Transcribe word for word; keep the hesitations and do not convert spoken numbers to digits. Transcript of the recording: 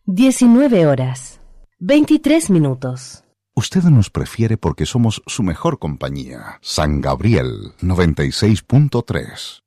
diecinueve horas, veintitrés minutos. Usted nos prefiere porque somos su mejor compañía. San Gabriel noventa y seis punto tres.